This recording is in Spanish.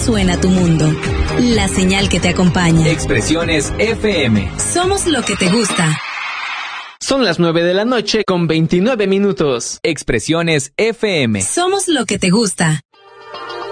suena tu mundo. La señal que te acompaña. Expresiones FM. Somos lo que te gusta. Son las 9:29 p.m. Expresiones FM. Somos lo que te gusta.